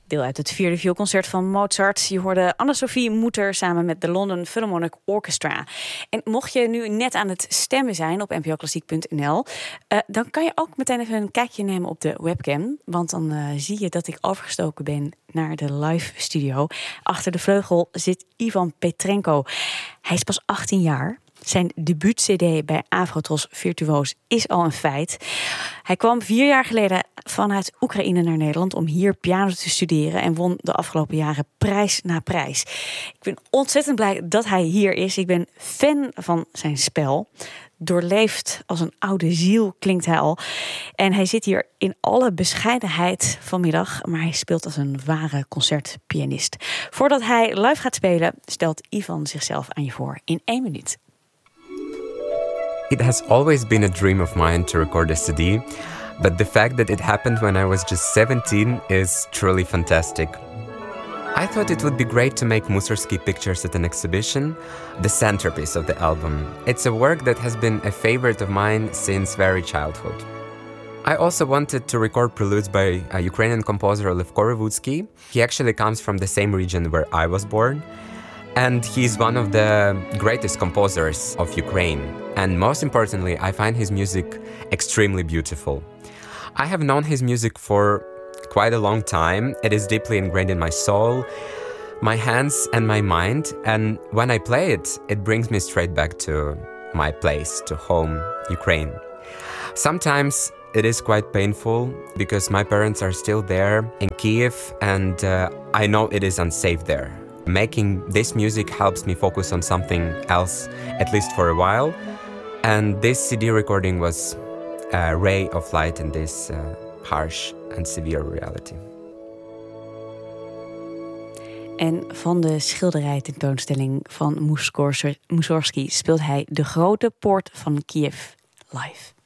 Deel uit het 4e vioolconcert van Mozart. Je hoorde Anne-Sophie Mutter samen met de London Philharmonic Orchestra. En mocht je nu net aan het stemmen zijn op npoklassiek.nl... dan kan je ook meteen even een kijkje nemen op de webcam. Want dan zie je dat ik overgestoken ben naar de live studio. Achter de vleugel zit Ivan Petrenko. Hij is pas 18 jaar. Zijn debuut-cd bij Afrotros Virtuoos is al een feit. Hij kwam 4 jaar geleden vanuit Oekraïne naar Nederland om hier piano te studeren en won de afgelopen jaren prijs na prijs. Ik ben ontzettend blij dat hij hier is. Ik ben fan van zijn spel. Doorleefd als een oude ziel klinkt hij al. En hij zit hier in alle bescheidenheid vanmiddag, maar hij speelt als een ware concertpianist. Voordat hij live gaat spelen, stelt Ivan zichzelf aan je voor in 1 minuut. It has always been a dream of mine to record a CD, but the fact that it happened when I was just 17 is truly fantastic. I thought it would be great to make Mussorgsky pictures at an exhibition, the centerpiece of the album. It's a work that has been a favorite of mine since very childhood. I also wanted to record preludes by a Ukrainian composer, Lev Korevutsky. He actually comes from the same region where I was born. And he's one of the greatest composers of Ukraine. And most importantly, I find his music extremely beautiful. I have known his music for quite a long time. It is deeply ingrained in my soul, my hands and my mind. And when I play it, it brings me straight back to my place, to home, Ukraine. Sometimes it is quite painful because my parents are still there in Kiev and I know it is unsafe there. Making this music helps me focus on something else, at least for a while. And this CD recording was a ray of light in this harsh and severe reality. En van de schilderij tentoonstelling van Mussorgsky speelt hij De Grote Poort van Kiev live.